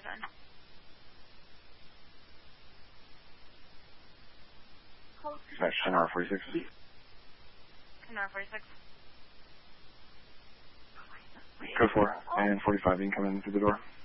Dispatch 10R46. 10R46. Code 4 and 45 incoming through the door.